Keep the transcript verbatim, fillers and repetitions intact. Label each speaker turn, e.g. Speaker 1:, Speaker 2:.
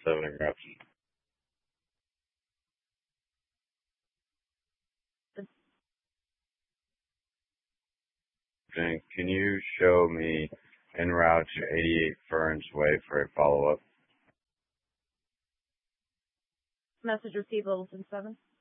Speaker 1: seven en route. And can you show me en route to eighty-eight Ferns Way for a follow-up?
Speaker 2: Message received, Littleton seven.